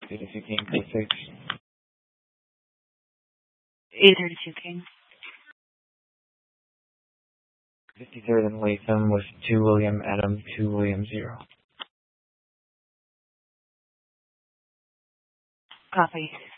32 King for 6. A32 King. 53rd and Latham with 2 William Adam, 2 William 0. Copy.